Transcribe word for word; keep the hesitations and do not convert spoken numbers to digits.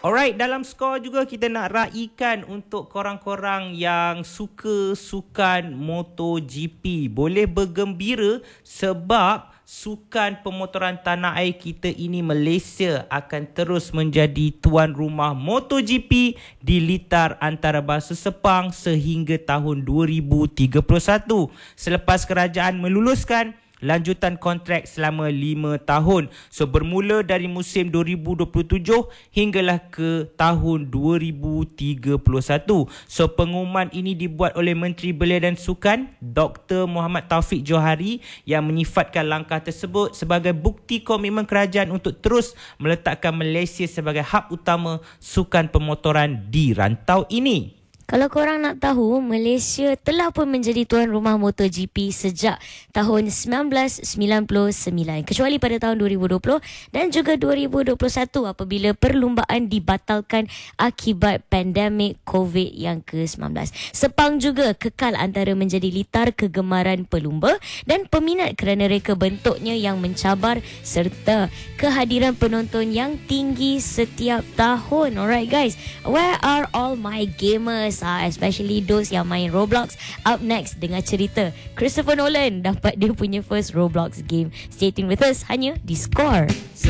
Alright, dalam skor juga kita nak raikan untuk korang-korang yang suka sukan MotoGP. Boleh bergembira sebab sukan pemotoran tanah air kita ini, Malaysia, akan terus menjadi tuan rumah MotoGP di litar antarabangsa Sepang sehingga tahun dua ribu tiga puluh satu. Selepas kerajaan meluluskan lanjutan kontrak selama lima tahun. So bermula dari musim dua ribu dua puluh tujuh hinggalah ke tahun dua ribu tiga puluh satu. So pengumuman ini dibuat oleh Menteri Belia dan Sukan Doktor Muhammad Taufik Johari yang menyifatkan langkah tersebut sebagai bukti komitmen kerajaan untuk terus meletakkan Malaysia sebagai hub utama sukan pemotoran di rantau ini. Kalau korang nak tahu, Malaysia telah pun menjadi tuan rumah MotoGP sejak tahun sembilan belas sembilan puluh sembilan. Kecuali pada tahun dua ribu dua puluh dan juga dua ribu dua puluh satu apabila perlumbaan dibatalkan akibat pandemik COVID yang ke sembilan belas. Sepang juga kekal antara menjadi litar kegemaran pelumba dan peminat kerana reka bentuknya yang mencabar serta kehadiran penonton yang tinggi setiap tahun. Alright guys, where are all my gamers? Uh, especially those yang main Roblox. Up next, dengar cerita Christopher Nolan dapat dia punya first Roblox game. Stay tuned with us hanya di Score.